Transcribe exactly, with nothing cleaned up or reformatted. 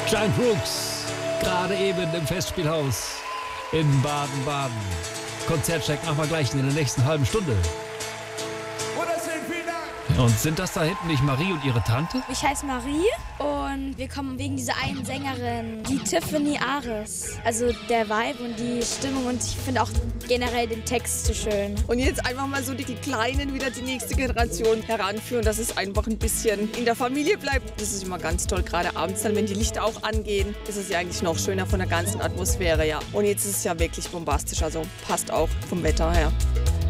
Giant Rooks, gerade eben im Festspielhaus in Baden-Baden. Konzertcheck machen wir gleich in der nächsten halben Stunde. Und sind das da hinten nicht Marie und ihre Tante? Ich heiße Marie und wir kommen wegen dieser einen Sängerin, die Tiffany Ares. Also der Vibe und die Stimmung und ich finde auch generell den Text so schön. Und jetzt einfach mal so die, die Kleinen wieder die nächste Generation heranführen, dass es einfach ein bisschen in der Familie bleibt. Das ist immer ganz toll, gerade abends dann, wenn die Lichter auch angehen. Das ist ja eigentlich noch schöner von der ganzen Atmosphäre, ja. Und jetzt ist es ja wirklich bombastisch, also passt auch vom Wetter her.